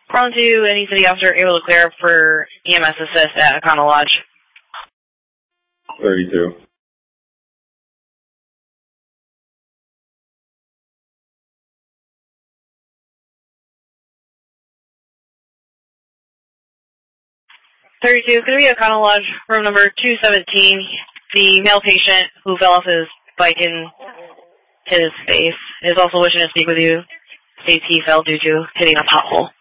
Round 2, any city officer able to clear up for EMS assist at Econo Lodge. 32. Could it be Econo Lodge, room number 217, the male patient who fell off his bike in his face is also wishing to speak with you. States he fell due to hitting a pothole.